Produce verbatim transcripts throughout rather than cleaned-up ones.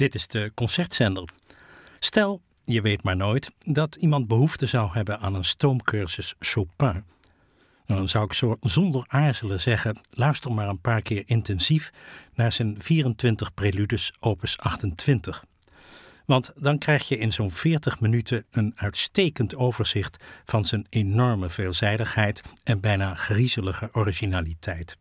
Dit is de Concertzender. Stel, je weet maar nooit, dat iemand behoefte zou hebben aan een stoomcursus Chopin. Dan zou ik zo zonder aarzelen zeggen, luister maar een paar keer intensief naar zijn vierentwintig preludes opus achtentwintig. Want dan krijg je in zo'n veertig minuten een uitstekend overzicht van zijn enorme veelzijdigheid en bijna griezelige originaliteit.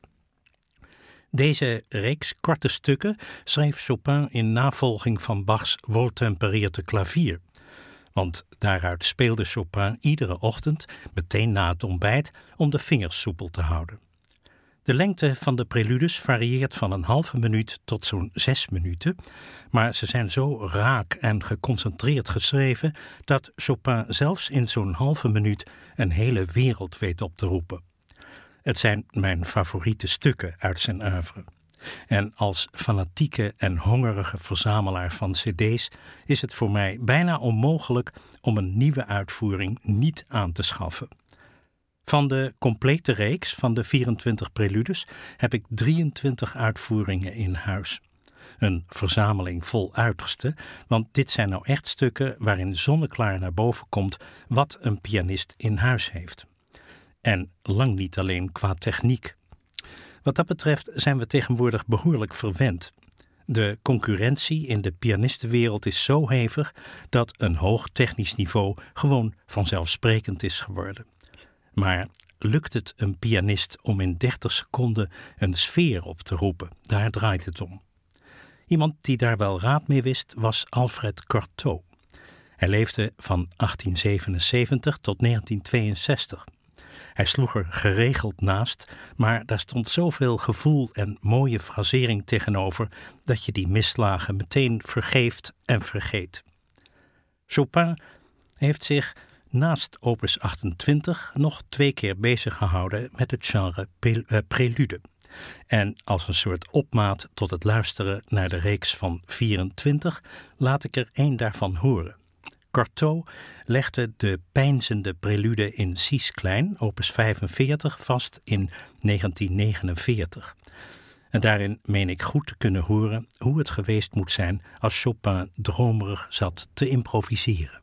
Deze reeks korte stukken schreef Chopin in navolging van Bachs weltempereerde klavier. Want daaruit speelde Chopin iedere ochtend, meteen na het ontbijt, om de vingers soepel te houden. De lengte van de preludes varieert van een halve minuut tot zo'n zes minuten, maar ze zijn zo raak en geconcentreerd geschreven dat Chopin zelfs in zo'n halve minuut een hele wereld weet op te roepen. Het zijn mijn favoriete stukken uit zijn oeuvre. En als fanatieke en hongerige verzamelaar van cd's is het voor mij bijna onmogelijk om een nieuwe uitvoering niet aan te schaffen. Van de complete reeks van de vierentwintig preludes heb ik drieëntwintig uitvoeringen in huis. Een verzameling vol uiterste, want dit zijn nou echt stukken waarin zonneklaar naar boven komt wat een pianist in huis heeft. En lang niet alleen qua techniek. Wat dat betreft zijn we tegenwoordig behoorlijk verwend. De concurrentie in de pianistenwereld is zo hevig dat een hoog technisch niveau gewoon vanzelfsprekend is geworden. Maar lukt het een pianist om in dertig seconden een sfeer op te roepen? Daar draait het om. Iemand die daar wel raad mee wist was Alfred Cortot. Hij leefde van achttien zevenenzeventig tot negentien tweeënzestig. Hij sloeg er geregeld naast, maar daar stond zoveel gevoel en mooie frasering tegenover dat je die misslagen meteen vergeeft en vergeet. Chopin heeft zich naast opus achtentwintig nog twee keer bezig gehouden met het genre prelude. En als een soort opmaat tot het luisteren naar de reeks van vierentwintig laat ik er één daarvan horen. Cortot legde de peinzende prelude in Cis klein, opus vijfenveertig, vast in negentien negenenveertig. En daarin meen ik goed te kunnen horen hoe het geweest moet zijn als Chopin dromerig zat te improviseren.